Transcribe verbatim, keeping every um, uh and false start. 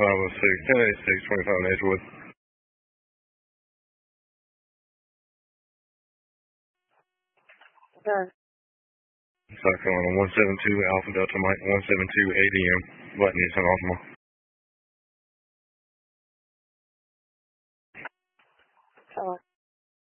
five oh six, ten eighty-six, twenty-five in Edgewood. Okay. South Carolina, one seven two Alpha Delta Mike, one seven two A D M. Button is on Alpha.